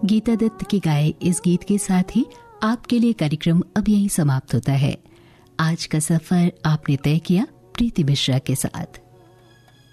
गीता दत्त के गाए इस गीत के साथ ही आपके लिए कार्यक्रम अब यहीं समाप्त होता है। आज का सफर आपने तय किया प्रीति मिश्रा के साथ।